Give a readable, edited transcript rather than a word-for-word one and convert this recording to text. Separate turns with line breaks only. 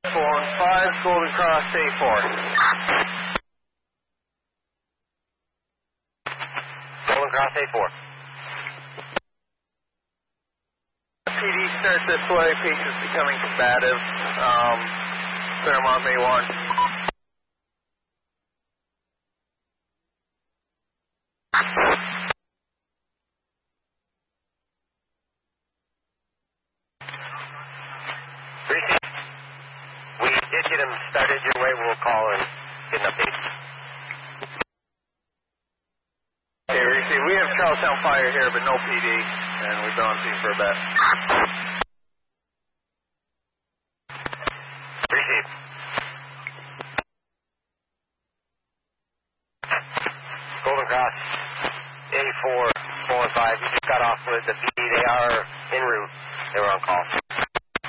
415, Golden Cross A4.
Golden Cross A4.
PD start this way, patient's becoming combative. Claremont May 1.
We did get him started your way. We'll call and get an update.
Okay, receive. We have Charlestown Fire here, but no PD, and we've been on scene for a bit.
Receive. Golden Cross A4, 4 and 5. You just got off with the PD. They are en route. They were on call.